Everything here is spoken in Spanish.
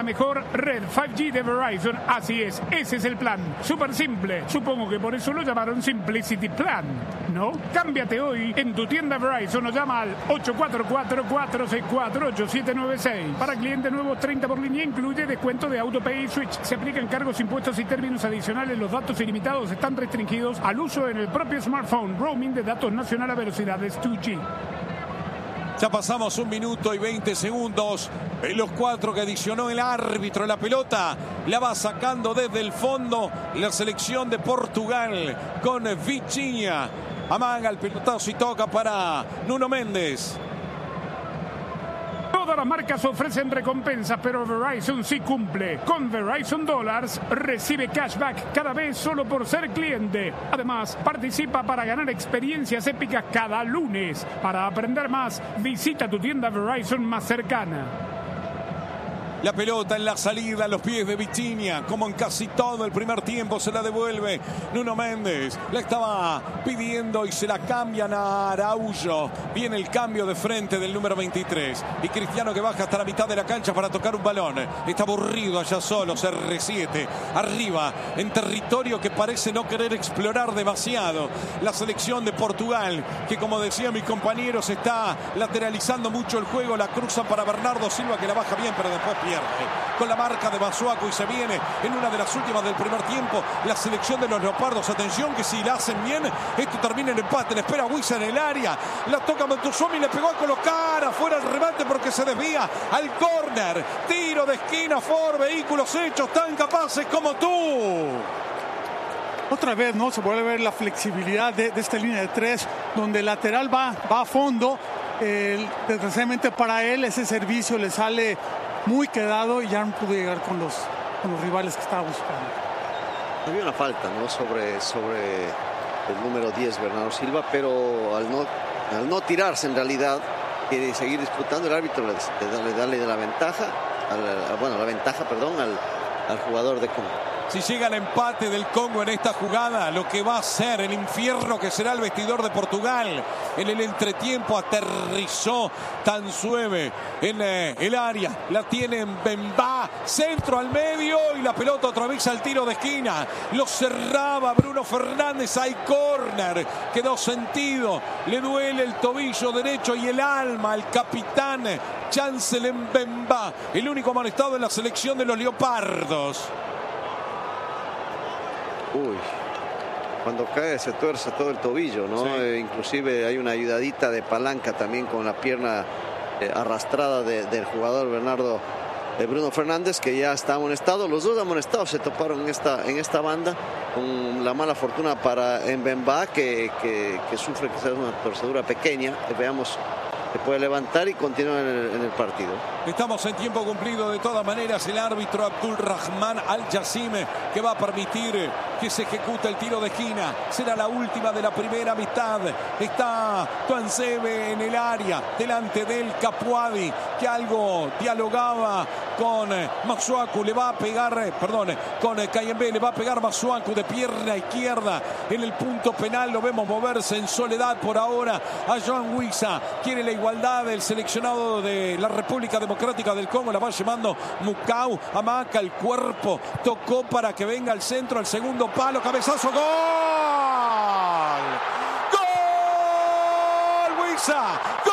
la mejor red 5G de Verizon. Así es, ese es el plan. Súper simple. Supongo que por eso lo llamaron Simplicity Plan, ¿no? Cámbiate hoy en tu tienda Verizon o llama al 844-464-8796. Para clientes nuevos, 30 por línea, incluye descuento de AutoPay y Switch. Se aplican cargos, impuestos y términos adicionales. Los datos ilimitados están restringidos al uso en el propio smartphone. Roaming de datos nacional a velocidades 2G. Ya pasamos 1 minuto y 20 segundos. En los 4 que adicionó el árbitro. La pelota la va sacando desde el fondo la selección de Portugal con Vitinha. Amaga el pelotazo y toca para Nuno Mendes. Todas las marcas ofrecen recompensas, pero Verizon sí cumple. Con Verizon Dollars recibe cashback cada vez solo por ser cliente. Además, participa para ganar experiencias épicas cada lunes. Para aprender más, visita tu tienda Verizon más cercana. La pelota en la salida a los pies de Vitinha, como en casi todo el primer tiempo, se la devuelve Nuno Mendes. La estaba pidiendo y se la cambian a Araújo. Viene el cambio de frente del número 23. Y Cristiano que baja hasta la mitad de la cancha para tocar un balón. Está aburrido allá solo, CR7. Arriba, en territorio que parece no querer explorar demasiado. La selección de Portugal, que como decía mi compañero, se está lateralizando mucho el juego. La cruzan para Bernardo Silva, que la baja bien, pero después pierde. Con la marca de Masuaku y se viene en una de las últimas del primer tiempo la selección de los Leopardos. Atención que si la hacen bien esto termina en empate. Le espera Wisa en el área, la toca Montuzumi, le pegó a colocar afuera el remate porque se desvía al córner. Tiro de esquina, Ford, vehículos hechos tan capaces como tú. Otra vez, ¿no? Se vuelve a ver la flexibilidad de esta línea de 3, donde el lateral va a fondo. Desgraciadamente para él ese servicio le sale muy quedado y ya no pudo llegar con los rivales que estaba buscando. Había una falta, ¿no? sobre el número 10, Bernardo Silva, pero al no tirarse en realidad, quiere seguir disputando, el árbitro le da la ventaja, al jugador de Congo. Si llega el empate del Congo en esta jugada, lo que va a ser el infierno que será el vestidor de Portugal. En el entretiempo aterrizó Tansueve en el área. La tiene Mbemba, centro al medio y la pelota otra vez al tiro de esquina. Lo cerraba Bruno Fernández, hay córner. Quedó sentido, le duele el tobillo derecho y el alma al capitán Chancel Mbemba, el único amonestado en la selección de los Leopardos. Uy, cuando cae se tuerce todo el tobillo, ¿no? Sí. Inclusive hay una ayudadita de palanca también con la pierna arrastrada del jugador Bruno Fernández, que ya está amonestado. Los dos amonestados se toparon en esta banda, con la mala fortuna para Mbemba, que sufre quizás una torcedura pequeña. Veamos, se puede levantar y continuar en el partido. Estamos en tiempo cumplido de todas maneras. El árbitro Abdulrahman Al-Jassime, que va a permitir que se ejecute el tiro de esquina. Será la última de la primera mitad. Está Tuanzebe en el área, delante del Capuadi, que algo dialogaba con Masuaku. Le va a pegar, con Kayembe, le va a pegar Masuaku de pierna izquierda en el punto penal. Lo vemos moverse en soledad por ahora a Joan Wisa. Quiere la igualdad del seleccionado de la República Democrática del Congo. La va llevando Mukau. Amaca el cuerpo. Tocó para que venga al centro, al segundo palo. Cabezazo. ¡Gol! ¡Gol! ¡Wisa! ¡Gol!